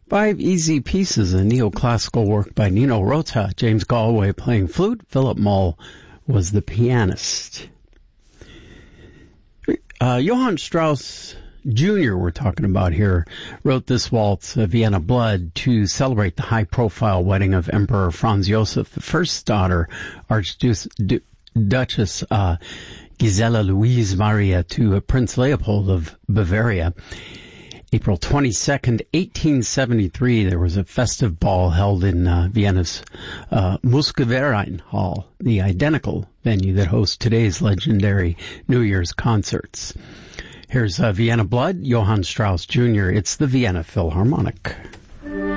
Five Easy Pieces, a neoclassical work by Nino Rota. James Galway playing flute. Philip Mull was the pianist. Johann Strauss Jr., we're talking about here, wrote this waltz, Vienna Blood, to celebrate the high-profile wedding of Emperor Franz Joseph I's daughter, Archduchess Gisela Louise Maria, to Prince Leopold of Bavaria. April 22nd, 1873, there was a festive ball held in Vienna's Musikverein Hall, the identical venue that hosts today's legendary New Year's concerts. Here's Vienna Blood, Johann Strauss Jr. It's the Vienna Philharmonic.